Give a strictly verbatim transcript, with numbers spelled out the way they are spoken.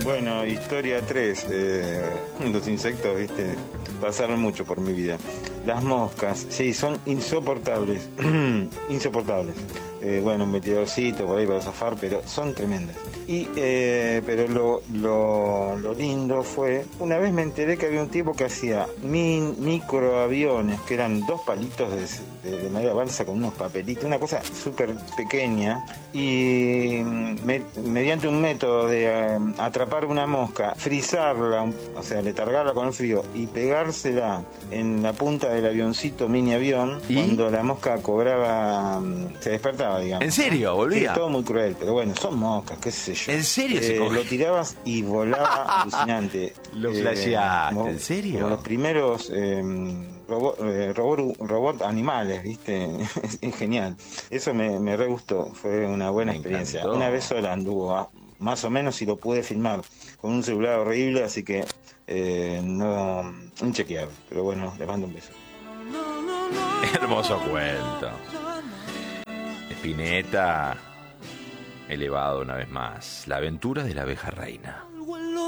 Bueno, historia tres. Eh, los insectos, viste, pasaron mucho por mi vida. Las moscas, sí, son insoportables. Insoportables. Eh, bueno, un metidorcito por ahí para zafar, pero son tremendas. Y, eh, pero lo, lo, lo lindo fue, una vez me enteré que había un tipo que hacía min, microaviones, que eran dos palitos de, de, de madera balsa con unos papelitos, una cosa súper pequeña, y me, mediante un método de eh, atrapar una mosca, frizarla, o sea, letargarla con el frío y pegársela en la punta del avioncito, mini avión, ¿y? Cuando la mosca cobraba, se despertaba, digamos. ¿En serio? ¿Volvía? Sí, todo muy cruel, pero bueno, son moscas, qué sé yo. ¿En serio? Eh, lo tirabas y volaba alucinante. Lo eh, flasheaste, como, ¿en serio? Como los primeros eh, robot, eh, robot, robot animales, ¿viste? Es genial. Eso me, me re gustó, fue una buena me experiencia. encantó. Una vez sola anduvo, ah, más o menos, y lo pude filmar con un celular horrible, así que eh, no, inchequeable. Pero bueno, les mando un beso. Hermoso cuento. Spinetta, elevado una vez más. La aventura de la abeja reina.